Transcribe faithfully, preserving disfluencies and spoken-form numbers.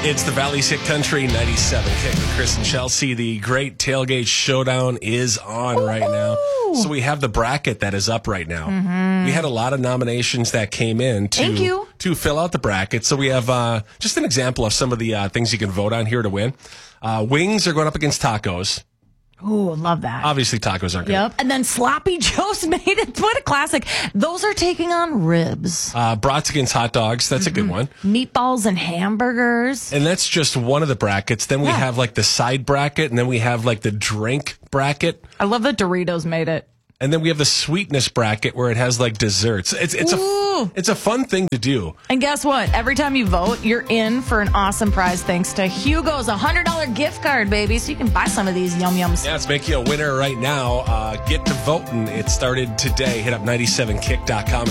It's the Valley's Hit Country ninety-seven Kick with Chris and Chelsea. The Great Tailgate Showdown is on Ooh. right now. So we have the bracket that is up right now. Mm-hmm. We had a lot of nominations that came in to, Thank you. to fill out the bracket. So we have uh, just an example of some of the uh, things you can vote on here to win. Uh, wings are going up against tacos. Ooh, love that. Obviously, tacos are good. Yep. And then Sloppy Joe's made it. What a classic. Those are taking on ribs. Uh, brats against hot dogs. That's mm-hmm. a good one. Meatballs and hamburgers. And that's just one of the brackets. Then we yeah. have like the side bracket, and then we have like the drink bracket. I love that Doritos made it. And then we have the sweetness bracket where it has like desserts. It's it's Ooh. a it's a fun thing to do. And guess what? Every time you vote, you're in for an awesome prize thanks to Hugo's one hundred dollars gift card, baby. So you can buy some of these yum yums. Yeah, let's make you a winner right now. Uh, get to voting. It started today. Hit up ninety seven kick dot com.